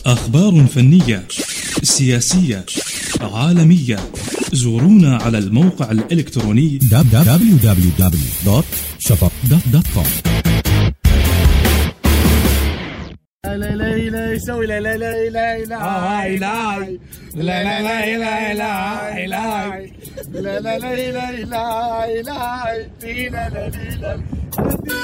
أخبار فنية، سياسية، عالمية. زورونا على الموقع الإلكتروني www.shafaq.com. لا لا لا يسوي لا لا لا لا لا لا لا لا لا لا لا لا لا لا لا لا لا